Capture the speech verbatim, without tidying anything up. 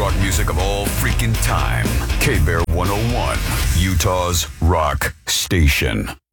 rock music of all freaking time. K-Bear one oh one, Utah's rock station.